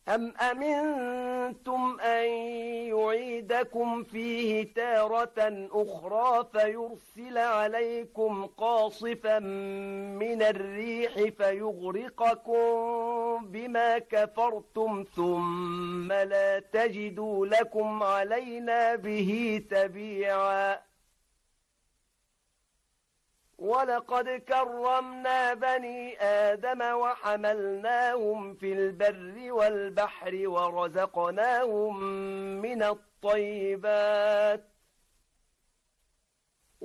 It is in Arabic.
أم أمنتم أن يعيدكم فيه تارة أخرى فيرسل عليكم قاصفا من الريح فيغرقكم بما كفرتم ثم لا تجدوا لكم علينا به تبيعا ولقد كرمنا بني آدم وحملناهم في البر والبحر ورزقناهم من الطيبات